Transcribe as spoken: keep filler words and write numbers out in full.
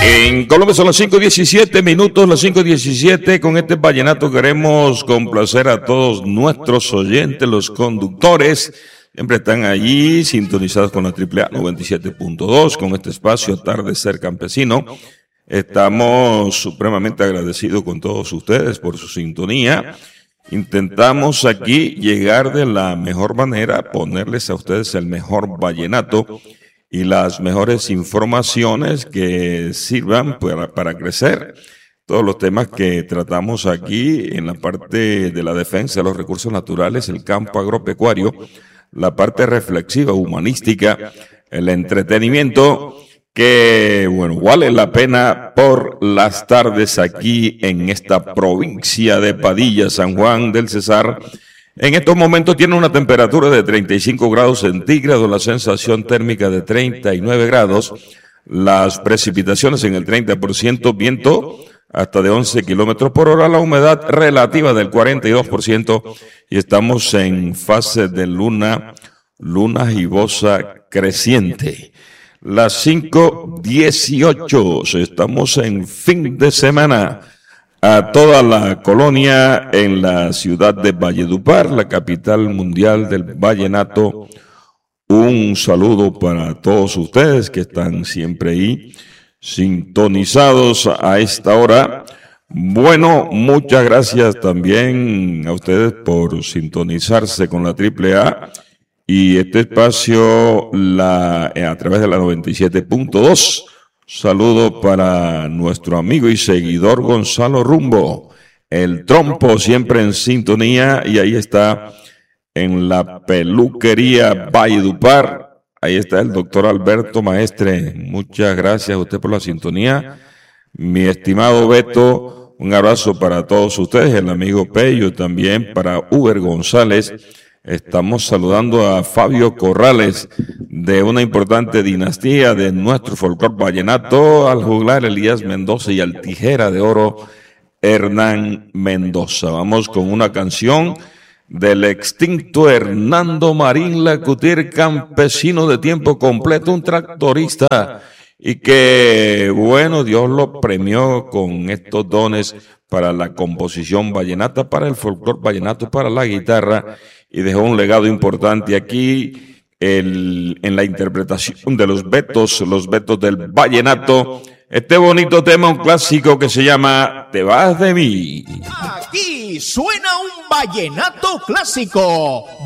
En Colombia son las cinco diecisiete minutos, las cinco diecisiete. Con este vallenato queremos complacer a todos nuestros oyentes, los conductores. Siempre están allí sintonizados con la Triple A noventa y siete punto dos, con este espacio Atardecer Campesino. Estamos supremamente agradecidos con todos ustedes por su sintonía. Intentamos aquí llegar de la mejor manera, ponerles a ustedes el mejor vallenato y las mejores informaciones que sirvan para, para crecer. Todos los temas que tratamos aquí en la parte de la defensa de los recursos naturales, el campo agropecuario, la parte reflexiva, humanística, el entretenimiento, que, bueno, vale la pena por las tardes aquí en esta provincia de Padilla, San Juan del Cesar. En estos momentos tiene una temperatura de treinta y cinco grados centígrados, la sensación térmica de treinta y nueve grados, las precipitaciones en el treinta por ciento, viento hasta de once kilómetros por hora, la humedad relativa del cuarenta y dos por ciento y estamos en fase de luna, luna gibosa creciente. Las cinco dieciocho, estamos en fin de semana. A toda la colonia en la ciudad de Valledupar, la capital mundial del vallenato. Un saludo para todos ustedes que están siempre ahí, sintonizados a esta hora. Bueno, muchas gracias también a ustedes por sintonizarse con la Triple A y este espacio la, a través de la noventa y siete punto dos. Saludo para nuestro amigo y seguidor Gonzalo Rumbo, el trompo siempre en sintonía, y ahí está en la peluquería Valledupar, ahí está el doctor Alberto Maestre. Muchas gracias a usted por la sintonía. Mi estimado Beto, un abrazo para todos ustedes, el amigo Pello también, para Uber González. Estamos saludando a Fabio Corrales, de una importante dinastía de nuestro folclor vallenato, al juglar Elías Mendoza y al tijera de oro Hernán Mendoza. Vamos con una canción del extinto Hernando Marín Lecutier, campesino de tiempo completo, un tractorista, y que, bueno, Dios lo premió con estos dones para la composición vallenata, para el folclor vallenato, para la guitarra, y dejó un legado importante aquí el, en la interpretación de los vetos, los vetos del vallenato. Este bonito tema, un clásico que se llama Te vas de mí. Aquí suena un vallenato clásico.